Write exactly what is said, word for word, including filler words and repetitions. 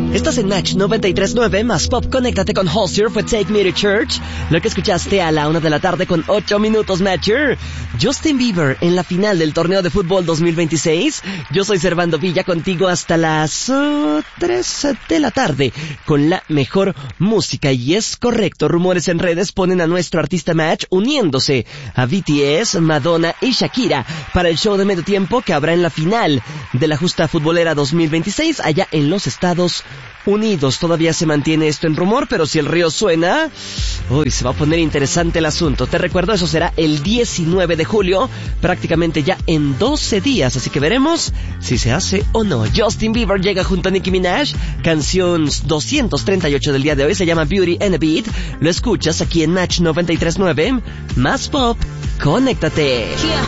Estás en Match noventa y tres punto nueve, más pop, conéctate con Holster, fue Take Me to Church. Lo que escuchaste a la una de la tarde con ocho minutos, Matcher. Justin Bieber en la final del torneo de fútbol dos mil veintiséis. Yo soy Servando Villa, contigo hasta las uh, tres de la tarde con la mejor música. Y es correcto, rumores en redes ponen a nuestro artista Match uniéndose a B T S, Madonna y Shakira para el show de medio tiempo que habrá en la final de la justa futbolera dos mil veintiséis allá en los Estados Unidos. Todavía se mantiene esto en rumor, pero si el río suena, uy, se va a poner interesante el asunto. Te recuerdo, eso será el diecinueve de julio, prácticamente ya en doce días, así que veremos si se hace o no. Justin Bieber llega junto a Nicki Minaj, canción doscientos treinta y ocho del día de hoy, se llama Beauty and a Beat. Lo escuchas aquí en Match noventa y tres punto nueve, más pop, conéctate. Yeah.